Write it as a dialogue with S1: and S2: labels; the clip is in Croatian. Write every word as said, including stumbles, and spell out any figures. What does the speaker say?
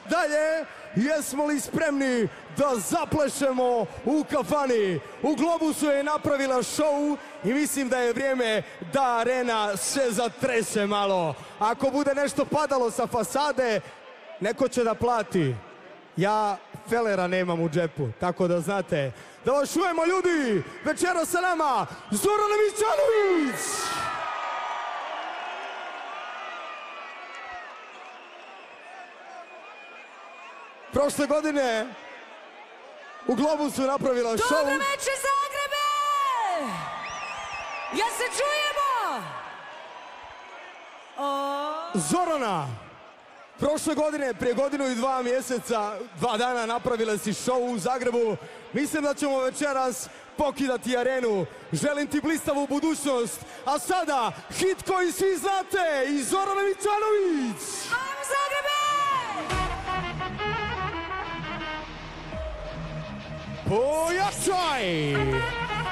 S1: dalje. Jesmo li spremni da zaplešemo u kafani? U Globusu je napravila show i mislim da je vrijeme da arena se zatrese malo. Ako bude nešto padalo sa fasade, neko će da plati. Ja felera nemam u džepu, tako da znate. Da vas čujemo, ljudi! Večera sa nama Zoran Mićanović! Prošle godine u Globusu napravila show.
S2: Dobro večer, Zagrebe! Ja se čujemo! O...
S1: Zorana! Prošle godine, prije godinu i dva mjeseca, dva dana napravila si show u Zagrebu. Mislim da ćemo večeras pokidati arenu. Želim ti blistavu budućnost. A sada, hit koji svi znate, i Zoran Mićanović!
S2: Ajmo, Zagrebe!
S1: Pojačaj!